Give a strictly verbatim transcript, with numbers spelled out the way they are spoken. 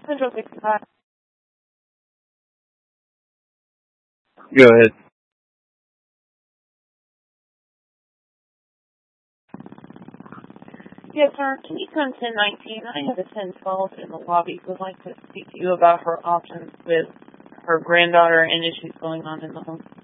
Central sixty-five. Go ahead. Yes, sir. Can you come ten nineteen? I have a ten twelve in the lobby. Would like to speak to you about her options with her granddaughter and issues going on in the home.